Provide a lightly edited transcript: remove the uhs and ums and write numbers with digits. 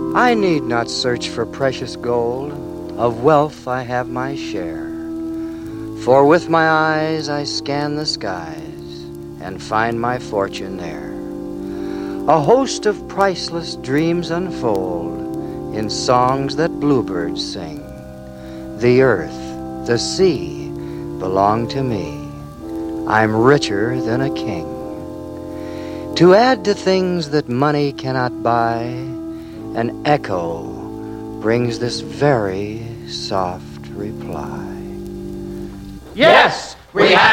I need not search for precious gold, of wealth I have my share. For with my eyes I scan the skies and find my fortune there. A host of priceless dreams unfold in songs that bluebirds sing. The earth, the sea belong to me. I'm richer than a king. To add to things that money cannot buy, an echo brings this very soft reply. Yes, we have